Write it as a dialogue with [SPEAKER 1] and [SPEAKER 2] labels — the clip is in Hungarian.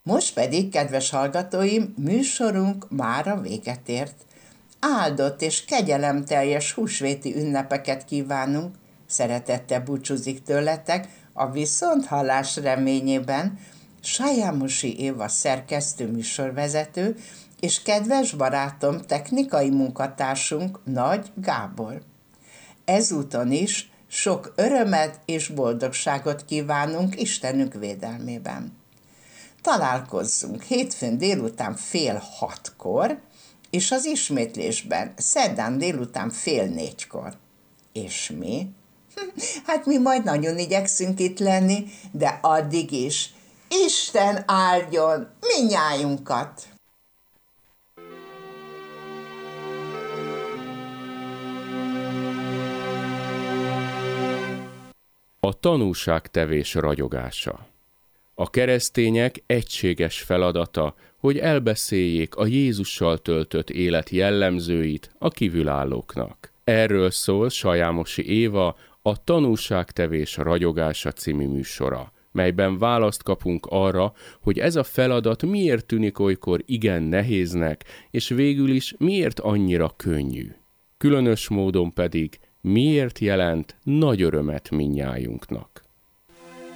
[SPEAKER 1] Most pedig, kedves hallgatóim, műsorunk mára véget ért. Áldott és kegyelemteljes húsvéti ünnepeket kívánunk, szeretettel búcsúzik tőletek a viszonthallás reményében Sajámosi Éva szerkesztő műsorvezető és kedves barátom, technikai munkatársunk Nagy Gábor. Ezúton is sok örömet és boldogságot kívánunk Istenünk védelmében. Találkozzunk hétfőn délután 5:30, és az ismétlésben szerdán délután 3:30. És mi? Hát mi majd nagyon igyekszünk itt lenni, de addig is Isten áldjon mindnyájunkat!
[SPEAKER 2] A tanúságtevés ragyogása. A keresztények egységes feladata, hogy elbeszéljék a Jézussal töltött élet jellemzőit a kívülállóknak. Erről szól Sajámosi Éva a Tanúságtevés ragyogása című műsora, melyben választ kapunk arra, hogy ez a feladat miért tűnik olykor igen nehéznek, és végül is miért annyira könnyű. Különös módon pedig miért jelent nagy örömet mindnyájunknak.